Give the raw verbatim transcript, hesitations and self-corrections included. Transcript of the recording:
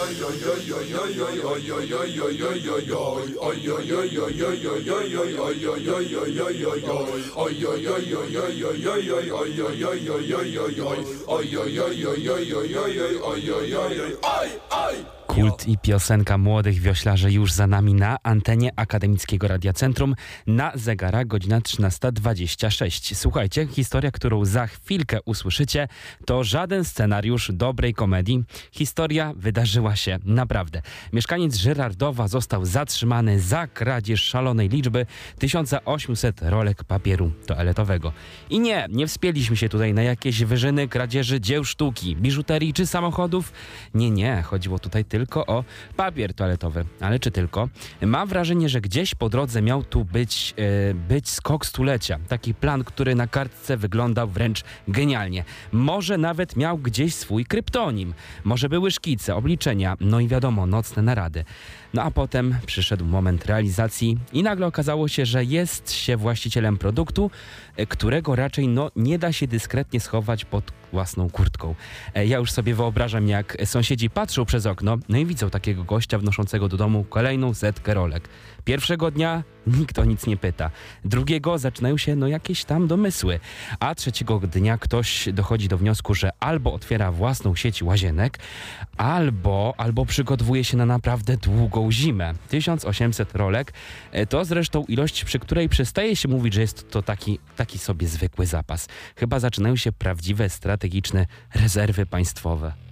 Kult i piosenka młodych wioślarzy już za nami na antenie Akademickiego Radia Centrum. Na zegarach godzina trzynasta dwadzieścia sześć. Słuchajcie, historia, którą za chwilkę usłyszycie, to żaden scenariusz dobrej komedii. Historia wydarzyła się naprawdę. Mieszkaniec Żyrardowa został zatrzymany za kradzież szalonej liczby tysiąc osiemset rolek papieru toaletowego. I nie, nie wspięliśmy się tutaj na jakieś wyżyny kradzieży dzieł sztuki, biżuterii czy samochodów. Nie, nie, chodziło tutaj tylko tylko o papier toaletowy. Ale czy tylko? Mam wrażenie, że gdzieś po drodze miał tu być, e, być skok stulecia. Taki plan, który na kartce wyglądał wręcz genialnie. Może nawet miał gdzieś swój kryptonim. Może były szkice, obliczenia, no i wiadomo, nocne narady. No a potem przyszedł moment realizacji i nagle okazało się, że jest się właścicielem produktu, którego raczej no, nie da się dyskretnie schować pod własną kurtką. Ja już sobie wyobrażam, jak sąsiedzi patrzą przez okno, no i widzą takiego gościa wnoszącego do domu kolejną setkę rolek. Pierwszego dnia nikt o nic nie pyta. Drugiego zaczynają się no jakieś tam domysły. A trzeciego dnia ktoś dochodzi do wniosku, że albo otwiera własną sieć łazienek, albo, albo przygotowuje się na naprawdę długą zimę. tysiąc osiemset rolek to zresztą ilość, przy której przestaje się mówić, że jest to taki, taki sobie zwykły zapas. Chyba zaczynają się prawdziwe, strategiczne rezerwy państwowe.